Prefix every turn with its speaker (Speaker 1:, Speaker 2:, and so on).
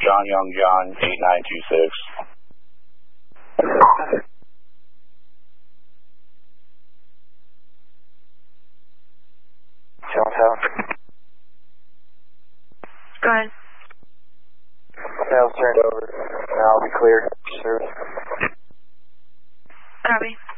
Speaker 1: John Young John 8926.
Speaker 2: John Tower.
Speaker 3: Go ahead.
Speaker 2: Tails turned over. Now I'll be cleared. Sure.
Speaker 3: Copy.